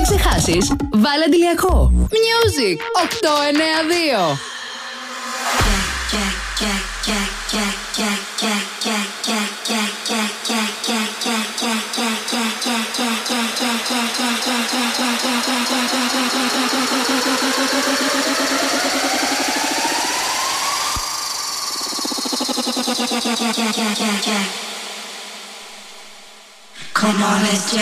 Μην ξεχάσεις, βάλε αντιλιακό. Music 892. Come on, let's jam.